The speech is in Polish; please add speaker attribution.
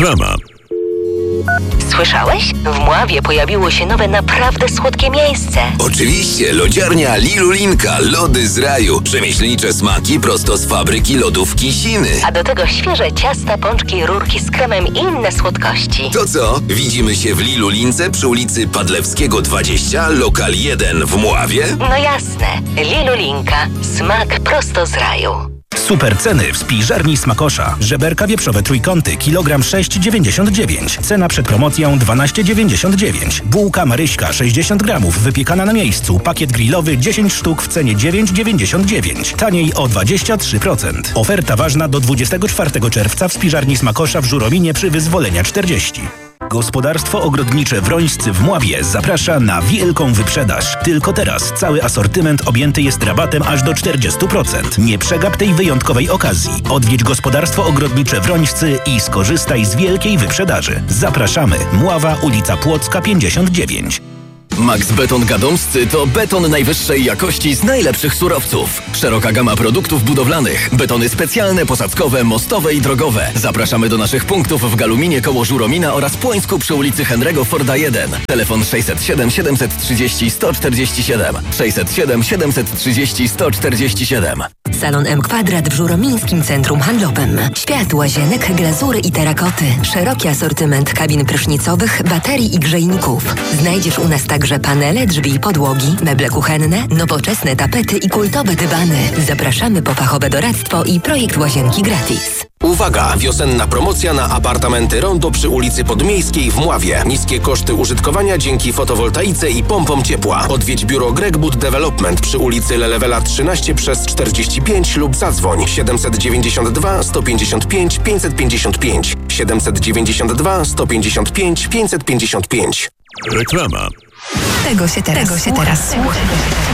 Speaker 1: Reklama.
Speaker 2: Słyszałeś? W Mławie pojawiło się nowe, naprawdę słodkie miejsce.
Speaker 3: Oczywiście, lodziarnia Lilulinka, lody z raju. Rzemieślnicze smaki prosto z fabryki lodów Kisiny.
Speaker 2: A do tego świeże ciasta, pączki, rurki z kremem i inne słodkości.
Speaker 3: To co? Widzimy się w Lilulince przy ulicy Padlewskiego 20, lokal 1 w Mławie?
Speaker 2: No jasne. Lilulinka. Smak prosto z raju.
Speaker 4: Super ceny w spiżarni Smakosza. Żeberka wieprzowe trójkąty, kilogram 6,99. Cena przed promocją 12,99. Bułka Maryśka 60 gramów, wypiekana na miejscu. Pakiet grillowy 10 sztuk w cenie 9,99. Taniej o 23%. Oferta ważna do 24 czerwca w spiżarni Smakosza w Żurominie przy Wyzwolenia 40. Gospodarstwo Ogrodnicze Wrońscy w Mławie zaprasza na wielką wyprzedaż. Tylko teraz cały asortyment objęty jest rabatem aż do 40%. Nie przegap tej wyjątkowej okazji. Odwiedź Gospodarstwo Ogrodnicze Wrońscy i skorzystaj z wielkiej wyprzedaży. Zapraszamy. Mława, ulica Płocka 59.
Speaker 5: Max Beton Gadomscy to beton najwyższej jakości z najlepszych surowców. Szeroka gama produktów budowlanych. Betony specjalne, posadzkowe, mostowe i drogowe. Zapraszamy do naszych punktów w Galuminie koło Żuromina oraz Płońsku przy ulicy Henry'ego Forda 1. Telefon 607 730 147. 607 730 147.
Speaker 6: Salon M Kwadrat w Żuromińskim Centrum Handlowym. Świat, łazienek, glazury i terakoty. Szeroki asortyment kabin prysznicowych, baterii i grzejników. Znajdziesz u nas także panele, drzwi i podłogi, meble kuchenne, nowoczesne tapety i kultowe dywany. Zapraszamy po fachowe doradztwo i projekt łazienki gratis.
Speaker 7: Uwaga! Wiosenna promocja na apartamenty Rondo przy ulicy Podmiejskiej w Mławie. Niskie koszty użytkowania dzięki fotowoltaice i pompom ciepła. Odwiedź biuro Gregwood Development przy ulicy Lelewela 13/45 lub zadzwoń 792 155 555 792 155 555.
Speaker 1: Reklama.
Speaker 6: Tego się teraz słucha.